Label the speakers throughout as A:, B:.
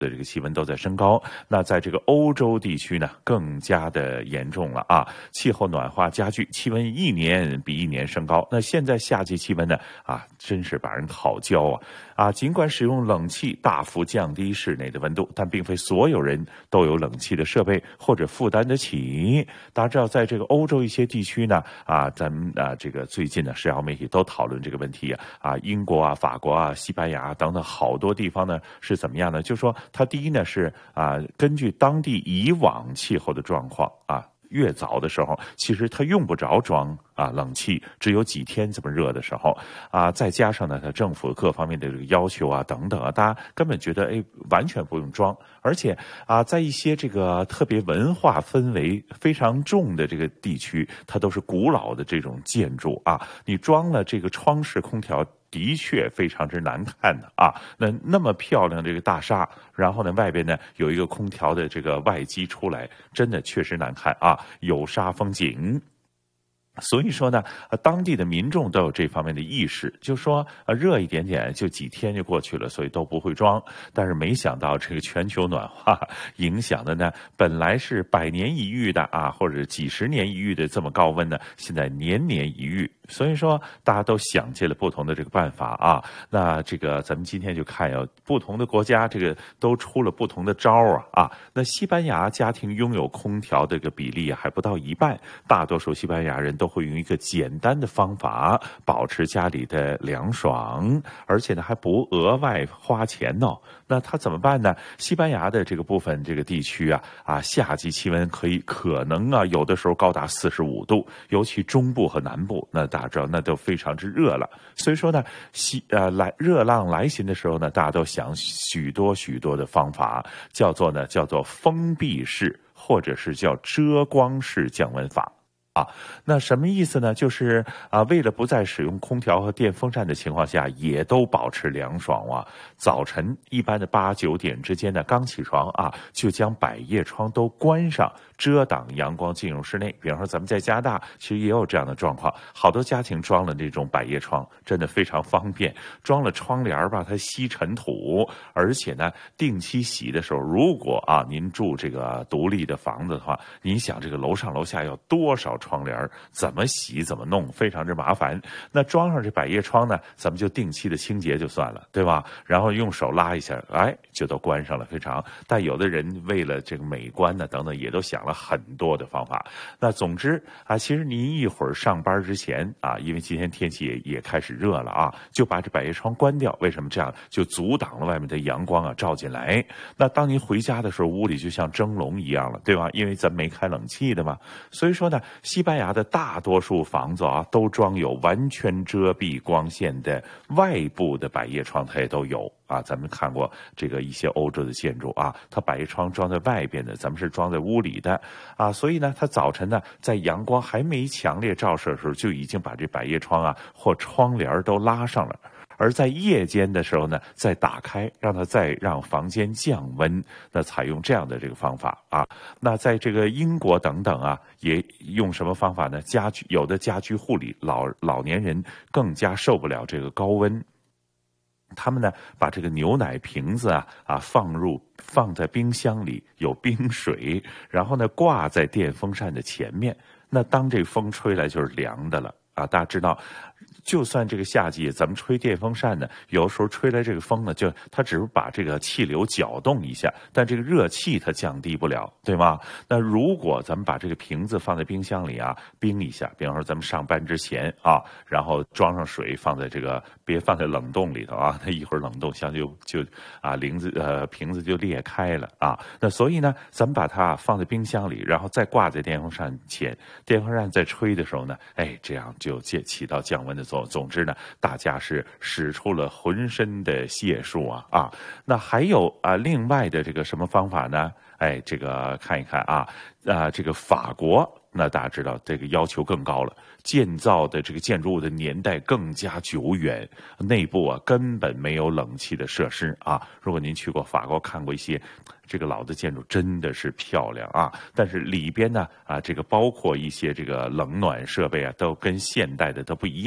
A: 的这个气温都在升高，那在这个欧洲地区呢，更加的严重了啊！气候暖化加剧，气温一年比一年升高。那现在夏季气温呢，真是把人烤焦啊！尽管使用冷气大幅降低室内的温度，但并非所有人都有冷气的设备或者负担得起。大家知道，在这个欧洲一些地区呢，咱们这个最近呢，社交媒体都讨论这个问题英国啊、法国啊、西班牙等等好多地方呢是怎么样呢？就说它第一呢是根据当地以往气候的状况越早的时候，其实它用不着装冷气，只有几天这么热的时候再加上呢，它政府各方面的这个要求等等大家根本觉得完全不用装，而且在一些这个特别文化氛围非常重的这个地区，它都是古老的这种建筑你装了这个窗式空调，的确非常之难看的那么漂亮这个大厦，然后呢外边呢有一个空调的这个外机出来，真的确实难看有煞风景。所以说呢，当地的民众都有这方面的意识，就说热一点点就几天就过去了，所以都不会装。但是没想到这个全球暖化影响的呢，本来是100年一遇的或者几十年一遇的这么高温呢，现在年年一遇。所以说大家都想尽了不同的这个办法那这个咱们今天就看不同的国家这个都出了不同的招那西班牙家庭拥有空调的这个比例还不到一半，大多数西班牙人都会用一个简单的方法保持家里的凉爽，而且呢还不额外花钱那他怎么办呢？西班牙的这个部分这个地区夏季气温可能有的时候高达45度，尤其中部和南部，那大家知道那都非常之热了。所以说呢，热浪来袭的时候呢，大家都想许多的方法，叫做封闭式或者是叫遮光式降温法。那什么意思呢？就是为了不再使用空调和电风扇的情况下，也都保持凉爽早晨一般的8、9点之间呢，刚起床就将百叶窗都关上，遮挡阳光进入室内。比方说咱们在加拿大其实也有这样的状况，好多家庭装了这种百叶窗，真的非常方便。装了窗帘吧，它吸尘土，而且呢定期洗的时候，如果您住这个独立的房子的话，您想这个楼上楼下要多少窗帘，怎么洗怎么弄，非常之麻烦。那装上这百叶窗呢，咱们就定期的清洁就算了，对吧？然后用手拉一下，就都关上了，非常。但有的人为了这个美观呢等等，也都想了很多的方法。那总之其实您一会儿上班之前因为今天天气也开始热了就把这百叶窗关掉。为什么这样？就阻挡了外面的阳光照进来。那当您回家的时候，屋里就像蒸笼一样了，对吧？因为咱没开冷气的嘛。所以说呢，西班牙的大多数房子都装有完全遮蔽光线的外部的百叶窗，它也都有咱们看过这个一些欧洲的建筑它百叶窗装在外边的，咱们是装在屋里的所以呢，它早晨呢在阳光还没强烈照射的时候，就已经把这百叶窗或窗帘都拉上了。而在夜间的时候呢，再打开，让房间降温。那采用这样的这个方法那在这个英国等等也用什么方法呢？有的家居护理老年人更加受不了这个高温。他们呢把这个牛奶瓶子放在冰箱里，有冰水，然后呢挂在电风扇的前面。那当这风吹来就是凉的了大家知道，就算这个夏季咱们吹电风扇呢，有时候吹来这个风呢，它只是把这个气流搅动一下，但这个热气它降低不了，对吗？那如果咱们把这个瓶子放在冰箱里冰一下，比方说咱们上班之前然后装上水放在这个，别放在冷冻里头它一会儿冷冻箱就瓶子就裂开了那所以呢，咱们把它放在冰箱里，然后再挂在电风扇前，电风扇在吹的时候呢，这样就起到降温的作用。总之呢，大家是使出了浑身的解数那还有另外的这个什么方法呢？这个看一看这个法国，那大家知道这个要求更高了，建造的这个建筑物的年代更加久远，内部根本没有冷气的设施如果您去过法国看过一些这个老的建筑，真的是漂亮但是里边呢这个包括一些这个冷暖设备都跟现代的都不一样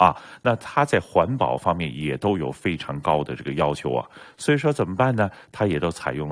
A: 啊。那它在环保方面也都有非常高的这个要求啊。所以说怎么办呢？它也都采用了